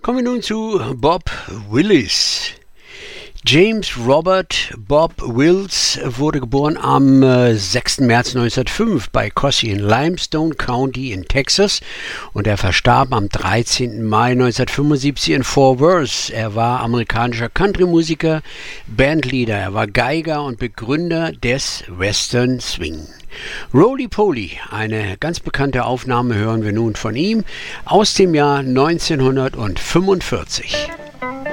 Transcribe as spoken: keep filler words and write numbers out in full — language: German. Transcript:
Kommen wir nun zu Bob Wills. James Robert Bob Wills wurde geboren am äh, sechsten März neunzehnhundertfünf bei Cossie in Limestone County in Texas und er verstarb am dreizehnten Mai neunzehnhundertfünfundsiebzig in Fort Worth. Er war amerikanischer Country-Musiker, Bandleader, er war Geiger und Begründer des Western Swing. Roly Poly, eine ganz bekannte Aufnahme hören wir nun von ihm aus dem Jahr neunzehnhundertfünfundvierzig.